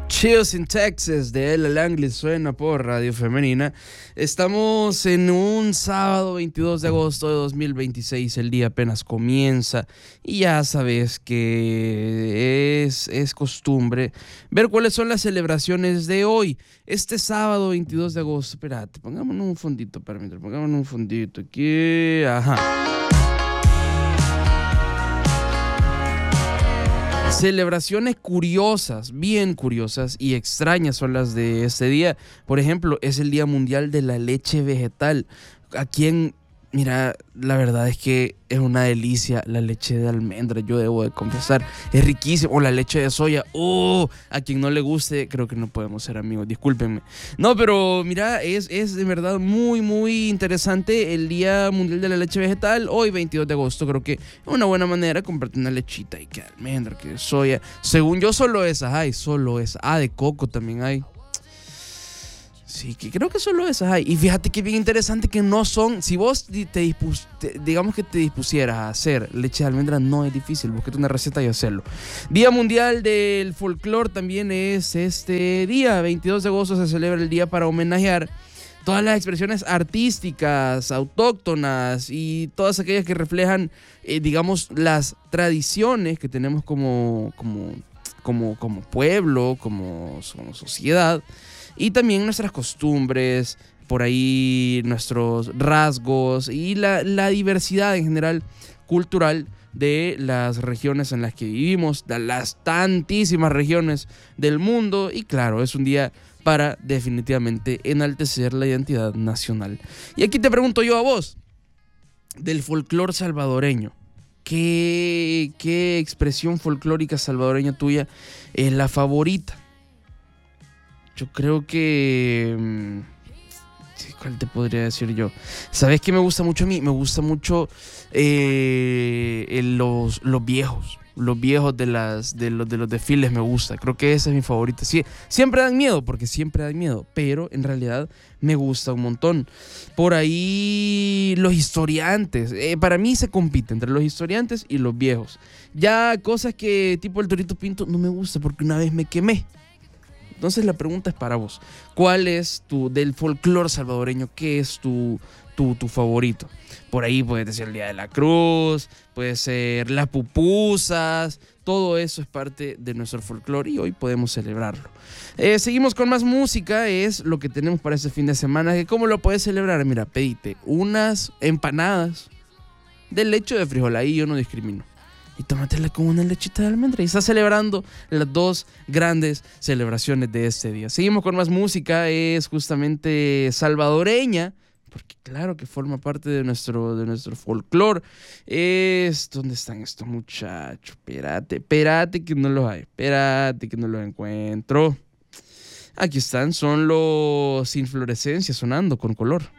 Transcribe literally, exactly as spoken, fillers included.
Chills in Texas de Ella Langley suena por Radio Femenina. Estamos en un sábado veintidós de agosto de dos mil veintiséis. El día apenas comienza y ya sabes que es, es costumbre ver cuáles son las celebraciones de hoy. Este sábado veintidós de agosto, espérate, pongámonos un fondito, permítame, pongámonos un fondito aquí, ajá. Celebraciones curiosas, bien curiosas y extrañas son las de este día. Por ejemplo, es el Día Mundial de la Leche Vegetal. Aquí en, mira, la verdad es que es una delicia la leche de almendra, yo debo de confesar. Es riquísimo. O la leche de soya. Oh, a quien no le guste, creo que no podemos ser amigos, discúlpenme. No, pero mira, es, es de verdad muy, muy interesante el Día Mundial de la Leche Vegetal. Hoy, veintidós de agosto, creo que es una buena manera comprarte una lechita y que de almendra, que de soya. Según yo, solo esas hay, solo esas. Ah, de coco también hay. Sí, que creo que solo esas hay. Y fíjate que bien interesante que no son. Si vos te, dispus, te digamos que te dispusieras a hacer leche de almendra, no es difícil. Busquete una receta y hacerlo. Día Mundial del Folclor también es este día. veintidós de agosto se celebra el día para homenajear todas las expresiones artísticas, autóctonas y todas aquellas que reflejan, eh, digamos, las tradiciones que tenemos como, como, como, como pueblo, como, como sociedad. Y también nuestras costumbres, por ahí nuestros rasgos y la, la diversidad en general cultural de las regiones en las que vivimos, de las tantísimas regiones del mundo. Y claro, es un día para definitivamente enaltecer la identidad nacional. Y aquí te pregunto yo a vos, del folclor salvadoreño, ¿qué, qué expresión folclórica salvadoreña tuya es la favorita? Yo creo que... ¿Cuál te podría decir yo? ¿Sabes qué me gusta mucho a mí? Me gusta mucho eh, los, los viejos. Los viejos de, las, de, los, de los desfiles me gusta. Creo que esa es mi favorita. Sí, siempre dan miedo, porque siempre dan miedo. Pero en realidad me gusta un montón. Por ahí los historiantes. Eh, para mí se compite entre los historiantes y los viejos. Ya cosas que tipo el Torito Pinto no me gusta porque una vez me quemé. Entonces la pregunta es para vos. ¿Cuál es tu, del folclore salvadoreño, qué es tu, tu, tu favorito? Por ahí puede ser el Día de la Cruz, puede ser las pupusas, todo eso es parte de nuestro folclore y hoy podemos celebrarlo. Eh, seguimos con más música, es lo que tenemos para este fin de semana. ¿Cómo lo puedes celebrar? Mira, pedite unas empanadas de leche de frijol, ahí yo no discrimino. Y tómatela con una lechita de almendra. Y está celebrando las dos grandes celebraciones de este día. Seguimos con más música. Es justamente salvadoreña. Porque claro que forma parte de nuestro, de nuestro folclore. Es... ¿Dónde están estos muchachos? Espérate, espérate que no los hay. Espérate que no los encuentro. Aquí están. Son los Inflorescencia sonando con color.